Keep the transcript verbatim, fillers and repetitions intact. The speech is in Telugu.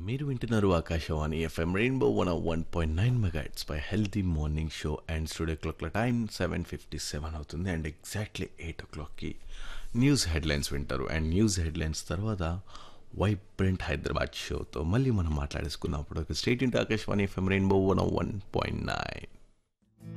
మీరు వింటున్నారు Akashvani FM rainbow one one point nine మెగాట్స్ pi healthy morning show and studio క్లాక్ల time seven fifty seven అవుతుంది అండ్ ఎగ్జాక్ట్లీ ఎయిట్ ఓ క్లాక్కి న్యూస్ హెడ్లైన్స్ వింటారు అండ్ న్యూస్ హెడ్లైన్స్ తర్వాత వైబ్రెంట్ హైదరాబాద్ షోతో మళ్ళీ మనం మాట్లాడేసుకున్నప్పుడు ఒక state into Akashvani FM rainbow one one point nine